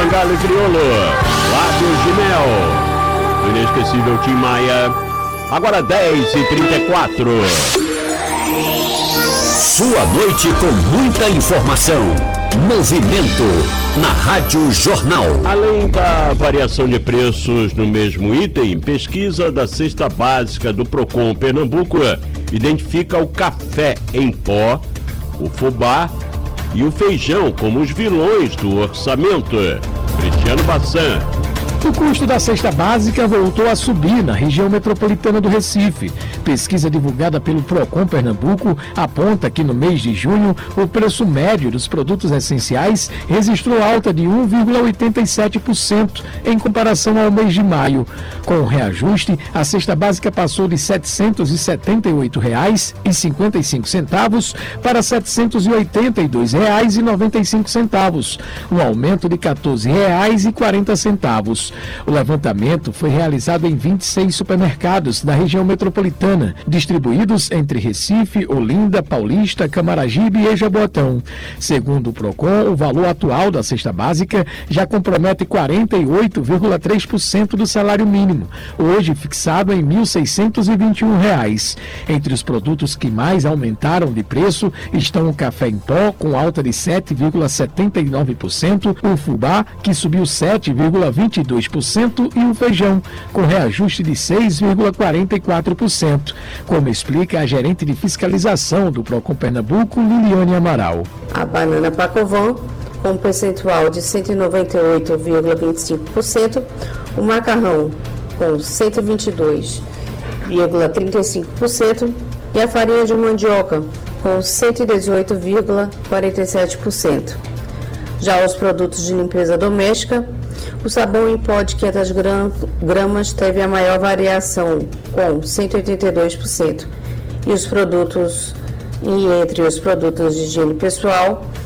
Zangalo e Criolo, Lábios de Mel, o inesquecível Tim Maia. Agora 10h34. Sua noite com muita informação. Movimento na Rádio Jornal. Além da variação de preços no mesmo item, pesquisa da cesta básica do Procon Pernambuco identifica o café em pó, o fubá e o feijão como os vilões do orçamento. Cristiano Bassan. O custo da cesta básica voltou a subir na região metropolitana do Recife. Pesquisa divulgada pelo Procon Pernambuco aponta que no mês de junho o preço médio dos produtos essenciais registrou alta de 1,87% em comparação ao mês de maio. Com o reajuste, a cesta básica passou de R$ 778,55 para R$ 782,95, um aumento de R$ 14,40. O levantamento foi realizado em 26 supermercados da região metropolitana, distribuídos entre Recife, Olinda, Paulista, Camaragibe e Jaboatão. Segundo o Procon, o valor atual da cesta básica já compromete 48,3% do salário mínimo, hoje fixado em R$ 1.621. Entre os produtos que mais aumentaram de preço estão o café em pó, com alta de 7,79%, o fubá, que subiu 7,22%, e o feijão, com reajuste de 6,44%, como explica a gerente de fiscalização do Procon Pernambuco, Liliane Amaral. A banana Pacovan, com um percentual de 198,25%, o macarrão, com 122,35%, e a farinha de mandioca, com 118,47%. Já os produtos de limpeza doméstica, o sabão em pó de 500 gramas teve a maior variação, com 182%, e entre os produtos de higiene pessoal,